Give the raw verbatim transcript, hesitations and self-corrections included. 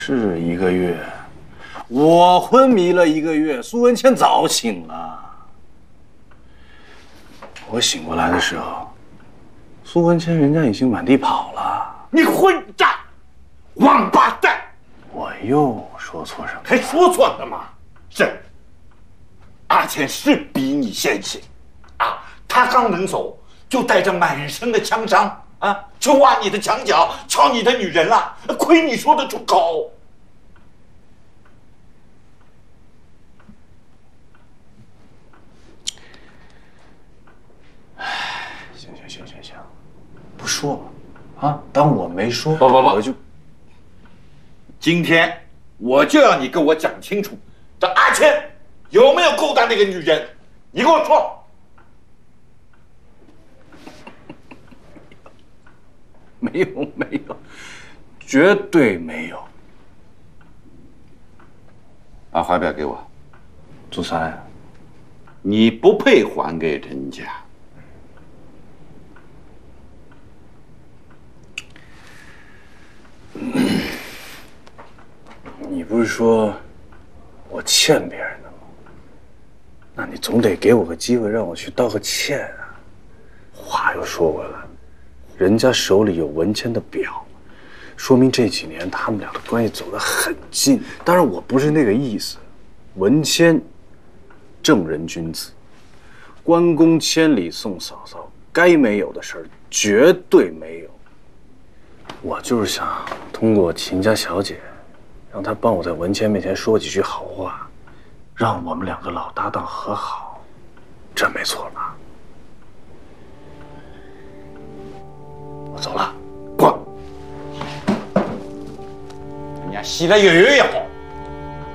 是一个月，我昏迷了一个月，苏文倩早醒了。我醒过来的时候，苏文倩人家已经满地跑了。 你混蛋，王八蛋！ 我又说错什么？ 还说错什么？是，阿倩是比你先醒，啊，她刚能走，就带着满身的枪伤啊，就挖你的墙角，敲你的女人了。亏你说得出口。 唉，行行行行行，不说了，啊，当我没说。 不不不， 我就。 今天我就要你跟我讲清楚，这阿倩有没有勾搭那个女人？你给我说。 没有没有，绝对没有。 把怀表给我。 祖三， 你不配还给人家。 你不是说我欠别人的吗？那你总得给我个机会让我去道个歉啊。话又说回来，人家手里有文谦的表，说明这几年他们俩的关系走得很近。当然我不是那个意思，文谦正人君子，关公千里送嫂嫂，该没有的事儿绝对没有。我就是想通过秦家小姐，让她帮我在文谦面前说几句好话，让我们两个老搭档和好，这没错吧？我走了， 滚！人家洗了油油也好。